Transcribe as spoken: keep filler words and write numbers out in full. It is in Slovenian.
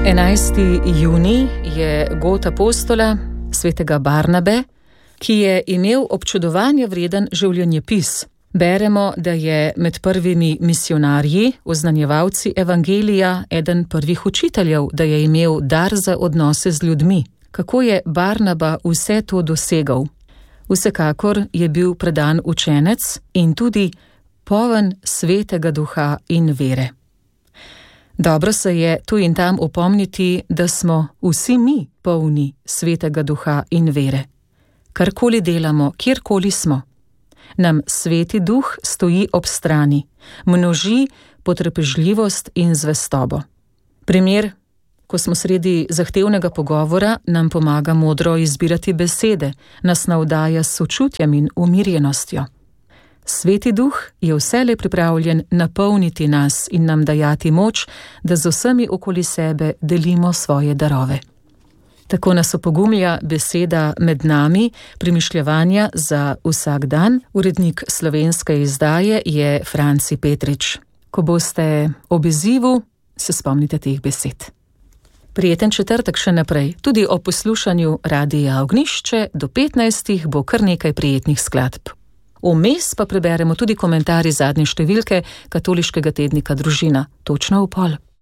enajsti junij je god apostola, svetega Barnabe, ki je imel občudovanja vreden življenjepis. Beremo, da je med prvimi misionarji, oznanjevalci evangelija, eden prvih učiteljev, da je imel dar za odnose z ljudmi. Kako je Barnaba vse to dosegal? Vsekakor je bil predan učenec in tudi poln svetega duha in vere. Dobro se je tu in tam opomniti, da smo vsi mi polni svetega duha in vere. Karkoli delamo, kjerkoli smo, nam sveti duh stoji ob strani, množi potrpežljivost in zvestobo. Primer, ko smo sredi zahtevnega pogovora, nam pomaga modro izbirati besede, nas navdaja s sočutjem in umirjenostjo. Sveti duh je vselej pripravljen napolniti nas in nam dajati moč, da z vsemi okoli sebe delimo svoje darove. Tako nas opogumlja beseda Med nami, premišljevanja za vsak dan. Urednik slovenske izdaje je Franci Petrič. Ko boste ob izzivu, se spomnite teh besed. Prijeten četrtek še naprej. Tudi o poslušanju Radia Ognjišče do petnajstih bo kar nekaj prijetnih skladb. Vmes pa preberemo tudi komentarji zadnje številke katoliškega tednika Družina, točno v pol.